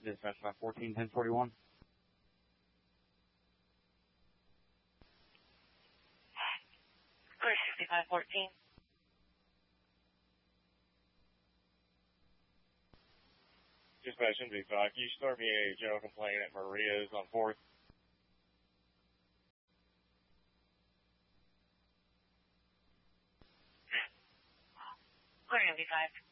Dispatch 514, 1041. Clear 6514. Dispatch NV5, can you start me a general complaint at Maria's on 4th? Clear NV5.